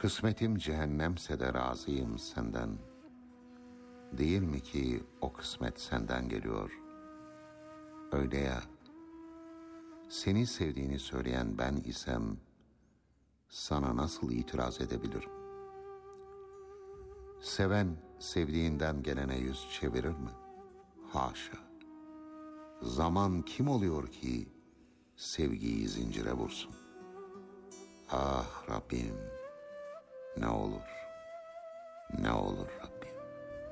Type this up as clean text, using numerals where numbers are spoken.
Kısmetim cehennemse de razıyım senden. Değil mi ki o kısmet senden geliyor? Öyle ya, seni sevdiğini söyleyen ben isem, sana nasıl itiraz edebilirim? Seven sevdiğinden gelene yüz çevirir mi? Haşa! Zaman kim oluyor ki sevgiyi zincire vursun? Ah Rabbim, ne olur, ne olur Rabbim.